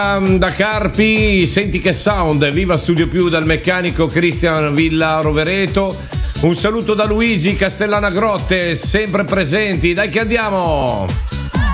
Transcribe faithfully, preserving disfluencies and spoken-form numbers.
Da Carpi, senti che sound, viva Studio Più dal meccanico Cristian Villa Rovereto. Un saluto da Luigi Castellana Grotte, sempre presenti, dai che andiamo!